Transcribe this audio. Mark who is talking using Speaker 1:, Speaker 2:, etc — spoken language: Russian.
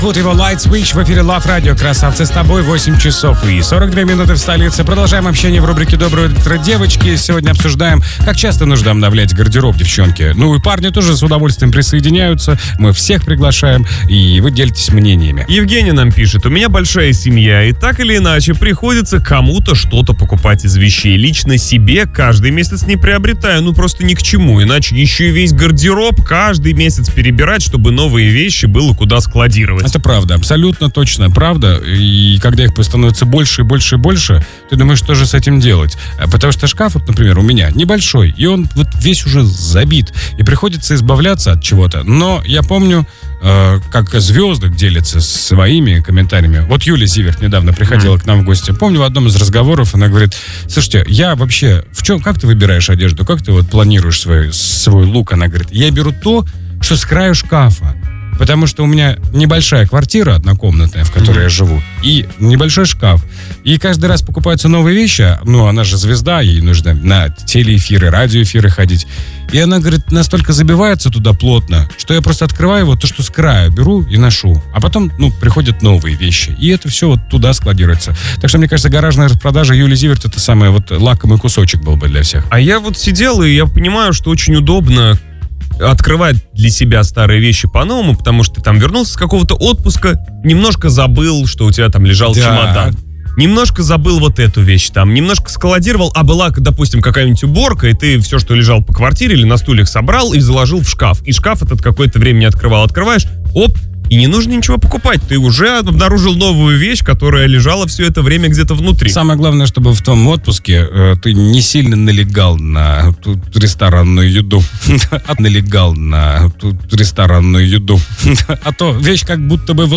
Speaker 1: Вот его Light Switch в эфире Love Radio. Красавцы, с тобой 8 часов и 42 минуты в столице. Продолжаем общение в рубрике «Доброе утро, девочки». Сегодня обсуждаем, как часто нужно обновлять гардероб, девчонки. Ну и парни тоже с удовольствием присоединяются. Мы всех приглашаем, и вы делитесь мнениями.
Speaker 2: Евгений нам пишет: у меня большая семья, и так или иначе приходится кому-то что-то покупать из вещей. Лично себе каждый месяц не приобретаю, ну просто ни к чему. Иначе еще и весь гардероб каждый месяц перебирать, чтобы новые вещи было куда складировать.
Speaker 1: Это правда, абсолютно точно правда. И когда их становится больше и больше и больше, ты думаешь, что же с этим делать? Потому что шкаф, вот, например, у меня небольшой, и он вот весь уже забит. И приходится избавляться от чего-то. Но я помню, как звезды делятся своими комментариями. Вот Юлия Зиверт недавно приходила к нам в гости. Помню, в одном из разговоров она говорит: слушайте, я вообще, как ты выбираешь одежду? Как ты вот планируешь свой лук? Она говорит: я беру то, что с краю шкафа. Потому что у меня небольшая квартира однокомнатная, в которой я живу, и небольшой шкаф. И каждый раз покупаются новые вещи. Ну, она же звезда, ей нужно на телеэфиры, радиоэфиры ходить. И она, говорит, настолько забивается туда плотно, что я просто открываю вот то, что с краю беру и ношу. А потом, приходят новые вещи. И это все вот туда складируется. Так что, мне кажется, гаражная распродажа Юли Зиверт — это самый вот лакомый кусочек был бы для всех.
Speaker 2: А я вот сидел, и я понимаю, что очень удобно открывать для себя старые вещи по-новому, потому что ты там вернулся с какого-то отпуска, немножко забыл, что у тебя там лежал чемодан. Немножко забыл вот эту вещь там, немножко складировал, а была, допустим, какая-нибудь уборка, и ты все, что лежал по квартире или на стульях, собрал и заложил в шкаф. И шкаф этот какое-то время не открывал. Открываешь, оп, и не нужно ничего покупать. Ты уже обнаружил новую вещь, которая лежала все это время где-то внутри.
Speaker 1: Самое главное, чтобы в том отпуске ты не сильно налегал на ресторанную еду. Налегал на ресторанную еду. А то вещь как будто бы вот